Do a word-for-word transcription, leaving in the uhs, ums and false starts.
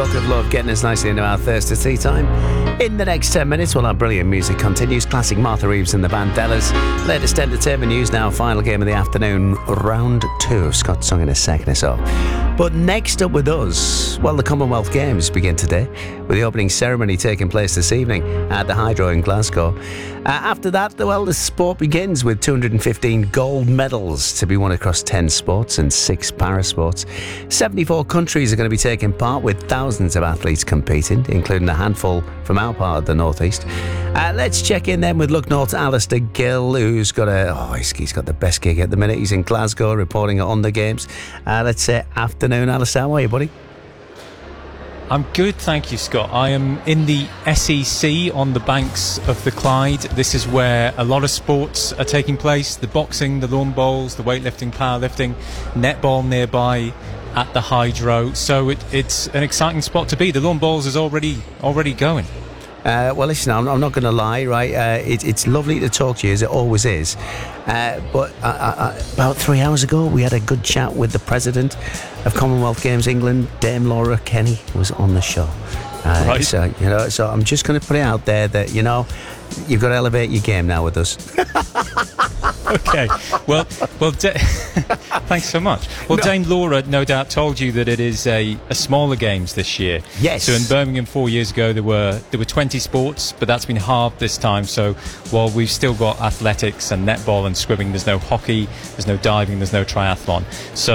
Talk of Love getting us nicely into our Thursday tea time. In the next ten minutes, while our brilliant music continues, classic Martha Reeves and the Vandellas. Latest entertainment news now, final game of the afternoon, round two of Scott's Song in a second or so. But next up with us, well, the Commonwealth Games begin today, with the opening ceremony taking place this evening at the Hydro in Glasgow. Uh, after that, well, the sport begins with two hundred fifteen gold medals to be won across ten sports and six parasports. seventy-four countries are going to be taking part, with thousands of athletes competing, including a handful from our part of the northeast. Uh, let's check in then with Look North's Alistair Gill, who's got a oh he's, he's got the best gig at the minute. He's in Glasgow reporting on the games. Uh, let's say afternoon, Alistair. How are you, buddy? I'm good, thank you, Scott. I am in the S E C on the banks of the Clyde. This is where a lot of sports are taking place. The boxing, the lawn bowls, the weightlifting, powerlifting, netball nearby at the Hydro. So it, it's an exciting spot to be. The lawn bowls is already already going. Uh, well, listen, I'm, I'm not going to lie, right? Uh, it, it's lovely to talk to you, as it always is. Uh, but uh, uh, about three hours ago, we had a good chat with the president of Commonwealth Games England, Dame Laura Kenny, was on the show. Uh, right. So, you know, so I'm just going to put it out there that, you know, you've got to elevate your game now with us. Okay. Well, well. Da- Thanks so much. Well, no. Dame Laura no doubt told you that it is a, a smaller games this year. Yes. So in Birmingham four years ago there were there were twenty sports, but that's been halved this time. So while we've still got athletics and netball and swimming, there's no hockey, there's no diving, there's no triathlon. So